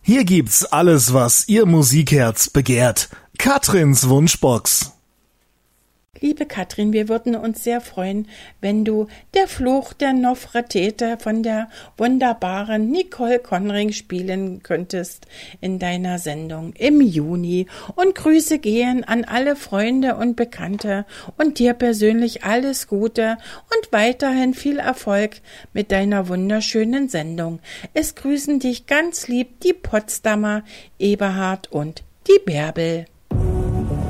Hier gibt's alles, was Ihr Musikherz begehrt. Katrins Wunschbox. Liebe Katrin, wir würden uns sehr freuen, wenn du Der Fluch der Nofretete von der wunderbaren Nicole Conring spielen könntest in deiner Sendung im Juni. Und Grüße gehen an alle Freunde und Bekannte und dir persönlich alles Gute und weiterhin viel Erfolg mit deiner wunderschönen Sendung. Es grüßen dich ganz lieb die Potsdamer, Eberhard und die Bärbel.